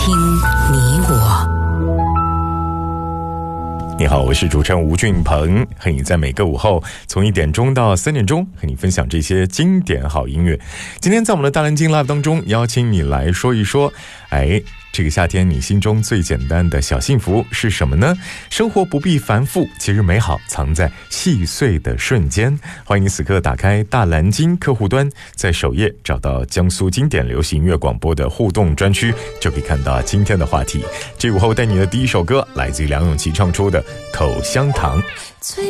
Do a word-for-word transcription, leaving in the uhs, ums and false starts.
听你我。 你好，我是主持人吴俊鹏，和你在每个午后从一点钟到三点钟和你分享这些经典好音乐。今天在我们的大蓝鲸 Live 当中，邀请你来说一说，哎，这个夏天你心中最简单的小幸福是什么呢？生活不必繁复，其实美好藏在细碎的瞬间。欢迎你此刻打开大蓝鲸客户端，在首页找到江苏经典流行音乐广播的互动专区，就可以看到今天的话题。这午后带你的第一首歌来自于梁咏琪唱出的《口香糖》。